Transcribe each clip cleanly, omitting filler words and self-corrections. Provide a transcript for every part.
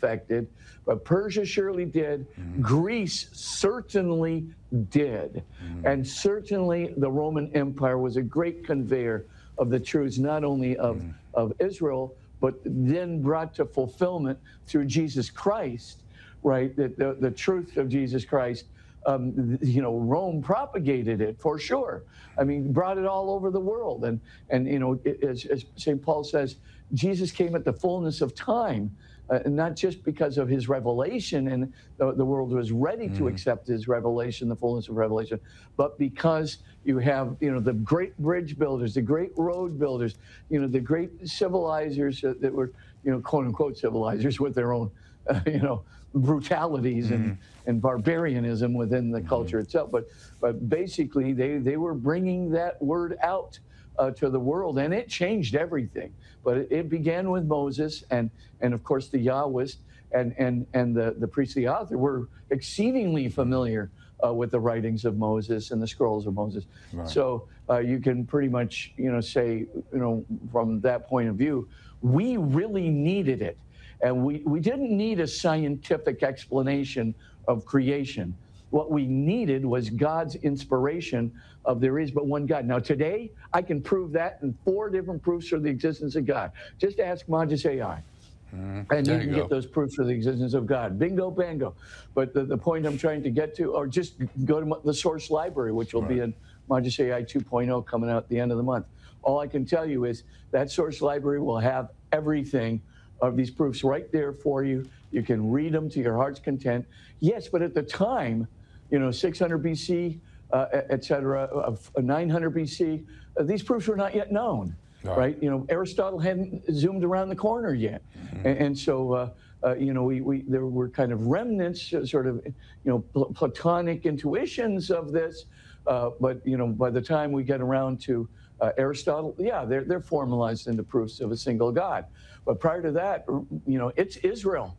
affected, but Persia surely did. Greece certainly did. And certainly the Roman Empire was a great conveyor of the truths, not only of Israel, but then brought to fulfillment through Jesus Christ, right? The truth of Jesus Christ. Rome propagated it for sure. I mean, brought it all over the world. And as St. Paul says, Jesus came at the fullness of time, not just because of his revelation, and the world was ready to accept his revelation, the fullness of revelation, but because you have, the great bridge builders, the great road builders, the great civilizers that were, quote unquote civilizers with their own, brutalities and barbarianism within the culture itself. But basically, they were bringing that word out to the world, and it changed everything. But it began with Moses, and of course the Yahwists and the priestly author were exceedingly familiar with the writings of Moses and the scrolls of Moses. Right. So you can pretty much say from that point of view, we really needed it. And we didn't need a scientific explanation of creation. What we needed was God's inspiration of there is but one God. Now today, I can prove that in 4 different proofs for the existence of God. Just ask Magis AI. And you can get those proofs for the existence of God. Bingo, bango. But the point I'm trying to get to, or just go to the source library, which will be in Magis AI 2.0 coming out at the end of the month. All I can tell you is that source library will have everything of these proofs right there for you. You can read them to your heart's content. Yes, but at the time, 600 BC, et cetera, 900 BC, these proofs were not yet known, right? Aristotle hadn't zoomed around the corner yet. And so, there were kind of remnants, sort of, Platonic intuitions of this. But, by the time we get around to Aristotle, they're formalized into proofs of a single God. But prior to that, it's Israel,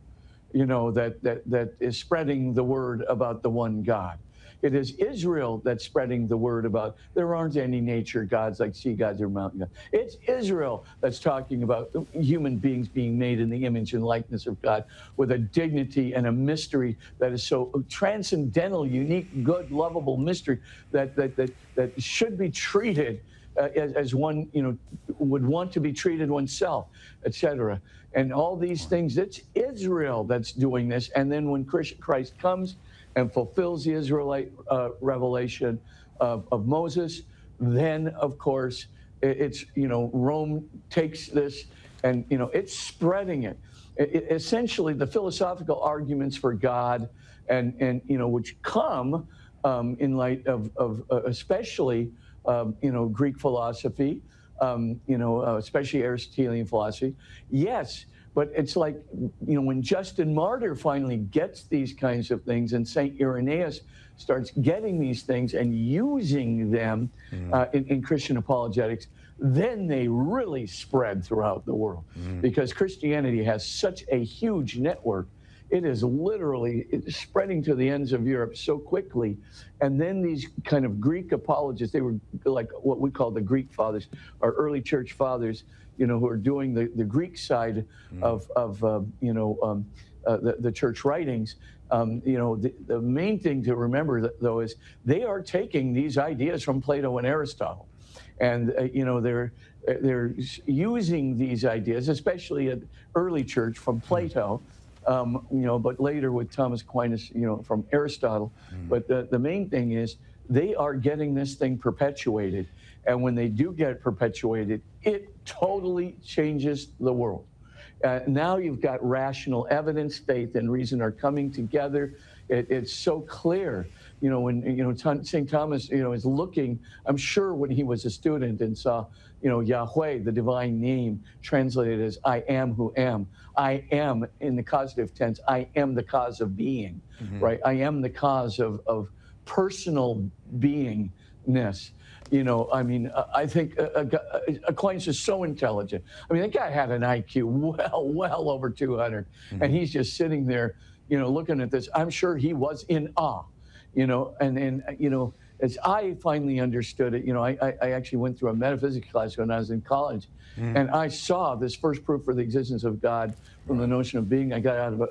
that is spreading the word about the one God. It is Israel that's spreading the word about there aren't any nature gods like sea gods or mountain gods. It's Israel that's talking about human beings being made in the image and likeness of God with a dignity and a mystery that is so transcendental, unique, good, lovable mystery that should be treated as one, would want to be treated oneself, etc. And all these things, it's Israel that's doing this. And then when Christ comes and fulfills the Israelite revelation of Moses, then, of course, it's, Rome takes this and, it's spreading it. Essentially, the philosophical arguments for God and which come in light of especially Greek philosophy, especially Aristotelian philosophy. Yes, but it's like, when Justin Martyr finally gets these kinds of things and St. Irenaeus starts getting these things and using them in Christian apologetics, then they really spread throughout the world because Christianity has such a huge network. It is literally spreading to the ends of Europe so quickly. And then these kind of Greek apologists, they were like what we call the Greek fathers, or early church fathers, who are doing the Greek side of the church writings. The main thing to remember, though, is they are taking these ideas from Plato and Aristotle. And, they're using these ideas, especially at early church from Plato, but later with Thomas Aquinas, from Aristotle. But the main thing is they are getting this thing perpetuated. And when they do get it perpetuated, it totally changes the world. Now you've got rational evidence, faith and reason are coming together. It's so clear. When St. Thomas, is looking, I'm sure when he was a student and saw, Yahweh, the divine name, translated as I am who am. I am, in the causative tense, I am the cause of being, right? I am the cause of personal beingness. I think Aquinas is so intelligent. I mean, that guy had an IQ well over 200, and he's just sitting there, looking at this. I'm sure he was in awe, as I finally understood it, I actually went through a metaphysics class when I was in college, and I saw this first proof for the existence of God from the notion of being. I got out of